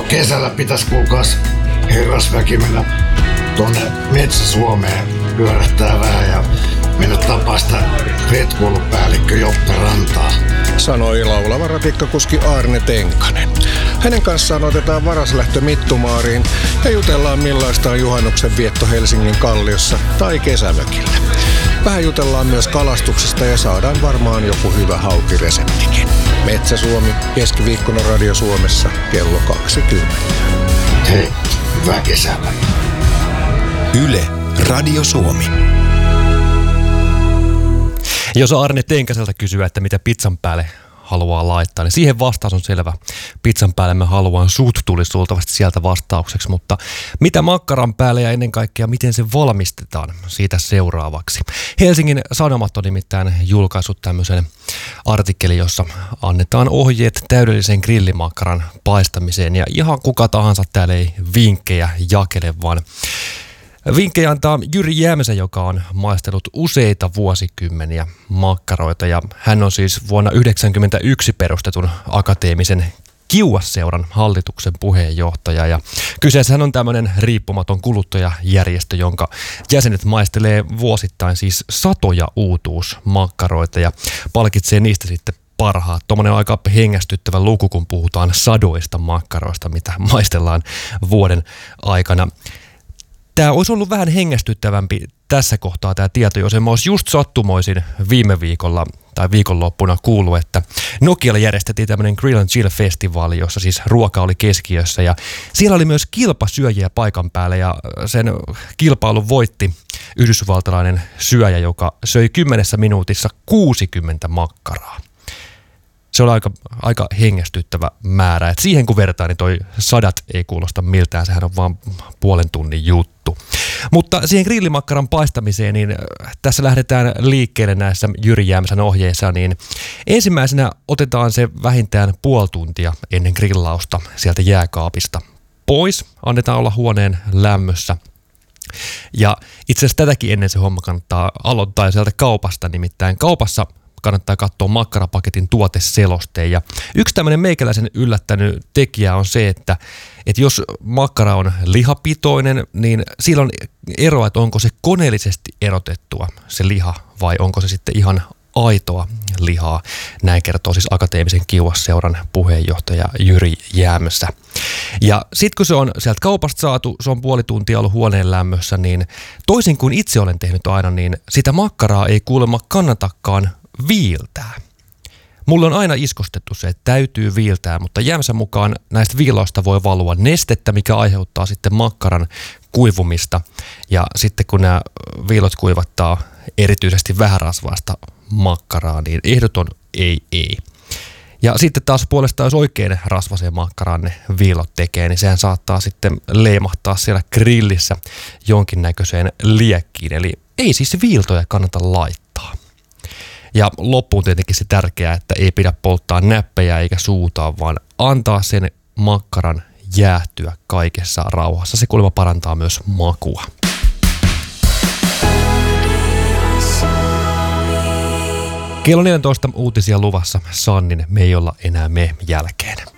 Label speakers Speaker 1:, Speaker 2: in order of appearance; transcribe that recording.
Speaker 1: kesällä pitäisi kuulkaas herrasväki mennä tuonne Metsä-Suomeen pyörähtää vähän ja mennä tapaa sitä retkuilupäällikkö Joppe Rantaa.
Speaker 2: Sanoi laulava ratikkakuski Arne Tenkanen. Hänen kanssaan otetaan varaslähtö Mittumaariin ja jutellaan millaista on juhannuksen vietto Helsingin Kalliossa tai kesämökillä. Vähän jutellaan myös kalastuksesta ja saadaan varmaan joku hyvä haukireseptikin. Metsä-Suomi, keskiviikkona Radio Suomessa kello 20.
Speaker 1: Hei, hyvää kesää.
Speaker 3: Yle, Radio Suomi.
Speaker 4: Jos Arne Tenkaselta kysyy, että mitä pizzan päälle haluaa laittaa, niin siihen vastaus on selvä. Pizzan päälle mä haluan sut, tulisi luultavasti sieltä vastaukseksi, mutta mitä makkaran päälle ja ennen kaikkea miten se valmistetaan, siitä seuraavaksi. Helsingin Sanomat on nimittäin julkaissut tämmöisen artikkelin, jossa annetaan ohjeet täydellisen grillimakkaran paistamiseen ja ihan kuka tahansa täällä ei vinkkejä jakele, vaan vinkkejä antaa Jyri Jämsä, joka on maistellut useita vuosikymmeniä makkaroita ja hän on siis vuonna 1991 perustetun akateemisen Kiuas-seuran hallituksen puheenjohtaja ja kyseessähän on tämmöinen riippumaton kuluttajajärjestö, jonka jäsenet maistelee vuosittain siis satoja uutuusmakkaroita ja palkitsee niistä sitten parhaat. Tuommoinen on aika hengästyttävä luku, kun puhutaan sadoista makkaroista, mitä maistellaan vuoden aikana. Tämä olisi ollut vähän hengästyttävämpi tässä kohtaa tämä tieto, jos en mä olisi just sattumoisin viime viikolla tai viikonloppuna kuullut, että Nokialla järjestettiin tämmöinen Grill and Chill-festivaali, jossa siis ruoka oli keskiössä ja siellä oli myös kilpasyöjiä paikan päällä ja sen kilpailun voitti yhdysvaltalainen syöjä, joka söi 10 minuutissa 60 makkaraa. Se oli aika hengästyttävä määrä. Et siihen kun vertaa, niin toi 100 ei kuulosta miltään. Sehän on vaan puolen tunnin juttu. Mutta siihen grillimakkaran paistamiseen, niin tässä lähdetään liikkeelle näissä Jyri Jämsän ohjeissa. Niin ensimmäisenä otetaan se vähintään puoli tuntia ennen grillausta sieltä jääkaapista pois. Annetaan olla huoneen lämmössä. Ja itse asiassa tätäkin ennen se homma kannattaa aloittaa sieltä kaupasta. Nimittäin kaupassa kannattaa katsoa makkarapaketin tuoteselosteen. Ja yksi tämmöinen meikäläisen yllättänyt tekijä on se, että jos makkara on lihapitoinen, niin sillä on eroa, että onko se koneellisesti erotettua se liha vai onko se sitten ihan aitoa lihaa. Näin kertoo siis Akateemisen Kiuas-seuran puheenjohtaja Jyri Jämsä. Ja sitten kun se on sieltä kaupasta saatu, se on puoli tuntia ollut huoneen lämmössä, niin toisin kuin itse olen tehnyt aina, niin sitä makkaraa ei kuulemma kannatakaan viiltää. Mulle on aina iskostettu se, että täytyy viiltää, mutta Jämsän mukaan näistä viilausta voi valua nestettä, mikä aiheuttaa sitten makkaran kuivumista. Ja sitten kun nämä viilot kuivattaa erityisesti vähärasvaista makkaraa, niin ehdoton ei. Ja sitten taas puolestaan, jos oikein rasvaseen makkaraan ne viilot tekee, niin sehän saattaa sitten leimahtaa siellä grillissä jonkinnäköiseen liekkiin. Eli ei siis viiltoja kannata laittaa. Ja loppuun tietenkin se tärkeää, että ei pidä polttaa näppejä eikä suutaa, vaan antaa sen makkaran jäähtyä kaikessa rauhassa. Se kuulemma parantaa myös makua. Kello 14 uutisia luvassa. Sannin Me ei olla enää me jälkeen.